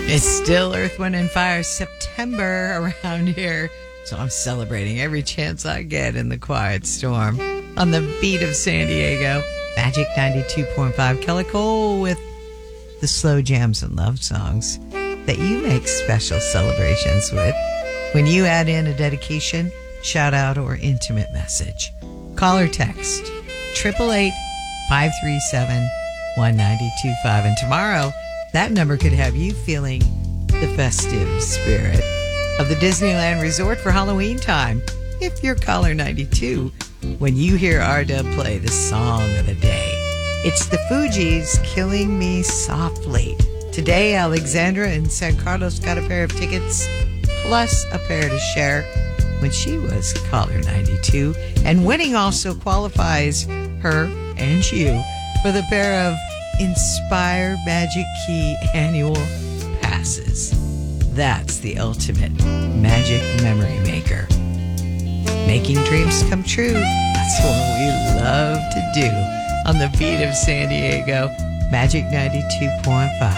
It's still Earth, Wind, and Fire September around here, so I'm celebrating every chance I get in the quiet storm. On the beat of San Diego, Magic 92.5, Kelly Cole with the slow jams and love songs that you make special celebrations with when you add in a dedication, shout out, or intimate message. Call or text 888-537-1925. And tomorrow, that number could have you feeling the festive spirit of the Disneyland Resort for Halloween time. If you're caller 92, when you hear R-Dub play the song of the day, it's the Fugees, Killing Me Softly. Today, Alexandra in San Carlos got a pair of tickets, plus a pair to share when she was caller 92. And winning also qualifies her and you for the pair of Inspire Magic Key annual passes. That's the ultimate magic memory maker. Making dreams come true. That's what we love to do. On the beat of San Diego, Magic 92.5.